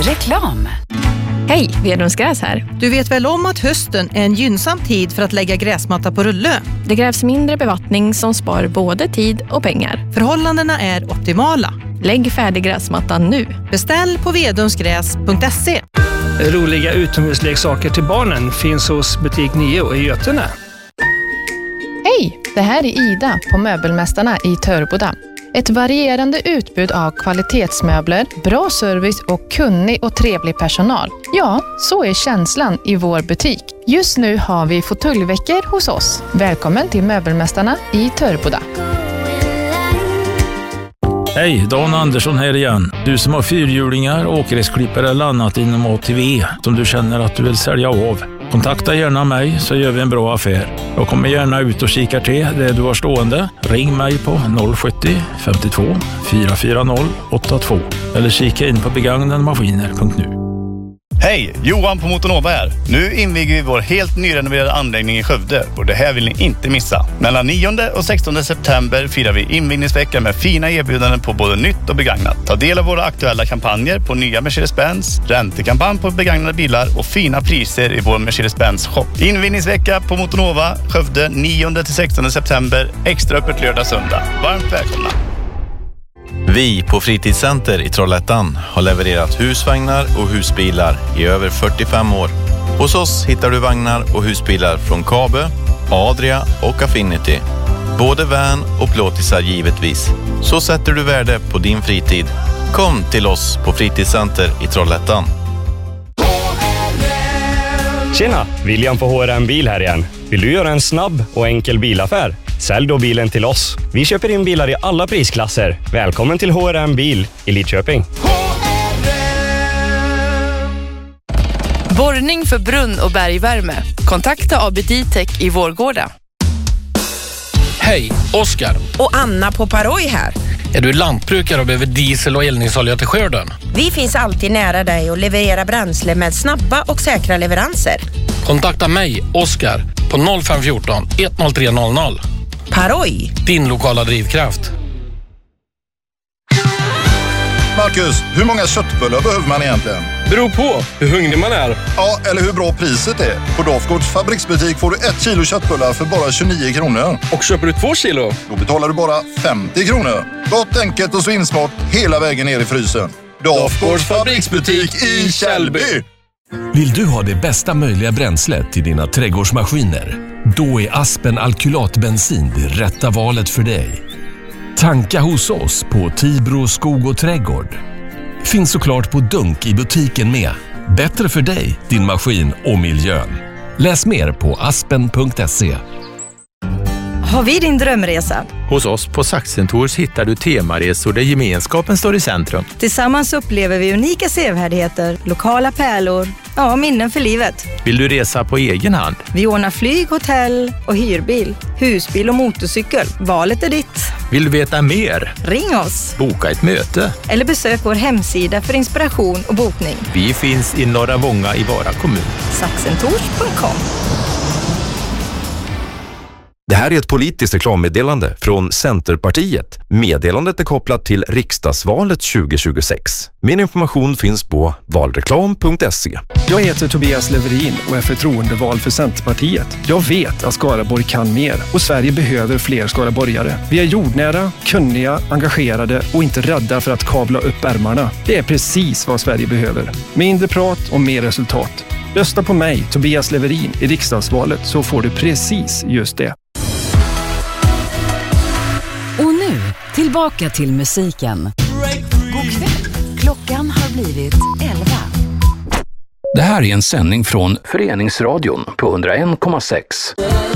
Reklam. Hej, Vedums Gräs här. Du vet väl om att hösten är en gynnsam tid för att lägga gräsmatta på rulle? Det krävs mindre bevattning som spar både tid och pengar. Förhållandena är optimala. Lägg färdig gräsmattan nu. Beställ på vedumsgräs.se. Roliga utomhusleksaker till barnen finns hos butik 9 i Götene. Hej, det här är Ida på Möbelmästarna i Törboda. Ett varierande utbud av kvalitetsmöbler, bra service och kunnig och trevlig personal. Ja, så är känslan i vår butik. Just nu har vi fåtöljveckor hos oss. Välkommen till Möbelmästarna i Törboda. Hej, Dan Andersson här igen. Du som har fyrhjulingar, åkgräsklippare eller annat inom ATV som du känner att du vill sälja av. Kontakta gärna mig så gör vi en bra affär. Jag kommer gärna ut och kika till det du har stående. Ring mig på 070 52 440 82 eller kika in på begagnademaskiner.nu. Hej, Johan på Motonova här. Nu inviger vi vår helt nyrenoverade anläggning i Skövde och det här vill ni inte missa. Mellan 9 och 16 september firar vi invigningsveckan med fina erbjudanden på både nytt och begagnat. Ta del av våra aktuella kampanjer på nya Mercedes-Benz, räntekampanj på begagnade bilar och fina priser i vår Mercedes-Benz-shop. Invigningsvecka på Motonova, Skövde 9-16 september, extra öppet lördag-söndag. Varmt välkomna! Vi på Fritidscenter i Trollhättan har levererat husvagnar och husbilar i över 45 år. Hos oss hittar du vagnar och husbilar från Kabe, Adria och Affinity. Både van och plåtisar givetvis. Så sätter du värde på din fritid. Kom till oss på Fritidscenter i Trollhättan. Tjena, William på HRM Bil här igen. Vill du göra en snabb och enkel bilaffär? Sälj då bilen till oss. Vi köper in bilar i alla prisklasser. Välkommen till HRM Bil i Lidköping. Borrning för brunn- och bergvärme. Kontakta ABD-Tech i Vårgårda. Hej, Oskar. Och Anna på Paroj här. Är du lantbrukare och behöver diesel och eldningsolja till skörden? Vi finns alltid nära dig och levererar bränsle med snabba och säkra leveranser. Kontakta mig, Oskar, på 0514 10300. Paroj. Din lokala drivkraft. Marcus, hur många köttbullar behöver man egentligen? Beror på hur hungrig man är. Ja, eller hur bra priset är. På Dafgårds fabriksbutik får du 1 kilo köttbullar för bara 29 kronor. Och köper du 2 kilo? Då betalar du bara 50 kronor. Gott, enkelt och svinsmart hela vägen ner i frysen. Dafgårds fabriksbutik i Källby. Vill du ha det bästa möjliga bränslet till dina trädgårdsmaskiner? Då är Aspen alkylatbensin det rätta valet för dig. Tanka hos oss på Tibro skog och trädgård. Finns såklart på dunk i butiken med. Bättre för dig, din maskin och miljön. Läs mer på aspen.se. Har vi din drömresa? Hos oss på Saxentors hittar du temaresor där gemenskapen står i centrum. Tillsammans upplever vi unika sevärdigheter, lokala pärlor, ja, minnen för livet. Vill du resa på egen hand? Vi ordnar flyg, hotell och hyrbil, husbil och motorcykel. Valet är ditt. Vill du veta mer? Ring oss. Boka ett möte. Eller besök vår hemsida för inspiration och bokning. Vi finns i Norra Vånga i Vara kommun. Saxentors.com. Det här är ett politiskt reklammeddelande från Centerpartiet. Meddelandet är kopplat till riksdagsvalet 2026. Min information finns på valreklam.se. Jag heter Tobias Leverin och är förtroendevald för Centerpartiet. Jag vet att Skaraborg kan mer och Sverige behöver fler skaraborgare. Vi är jordnära, kunniga, engagerade och inte rädda för att kavla upp ärmarna. Det är precis vad Sverige behöver. Mindre prat och mer resultat. Rösta på mig, Tobias Leverin, i riksdagsvalet så får du precis just det. Och nu, tillbaka till musiken. God kväll. Klockan har blivit 11. Det här är en sändning från Föreningsradion på 101,6.